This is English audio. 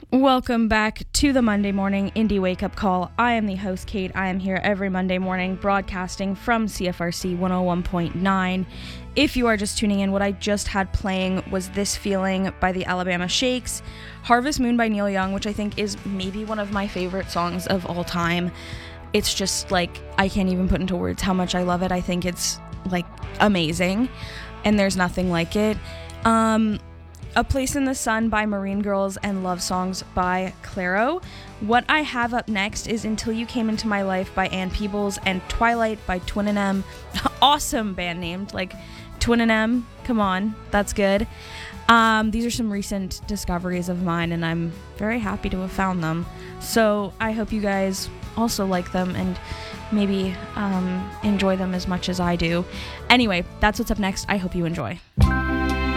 Welcome back to the Monday Morning Indie Wake Up Call. I am the host, Kate. I am here every Monday morning broadcasting from CFRC 101.9. If you are just tuning in, what I just had playing was This Feeling by the Alabama Shakes, Harvest Moon by Neil Young, which I think is maybe one of my favorite songs of all time. It's just like, I can't even put into words how much I love it. I think it's like amazing, and there's nothing like it. A Place in the Sun by Marine Girls and Love Songs by Clairo. What I have up next is Until You Came Into My Life by Ann Peebles and Twilight by Twin and M. Awesome band named, like Twin and M. Come on, that's good. These are some recent discoveries of mine, and I'm very happy to have found them. So I hope you guys also like them and maybe enjoy them as much as I do. Anyway, that's what's up next. I hope you enjoy.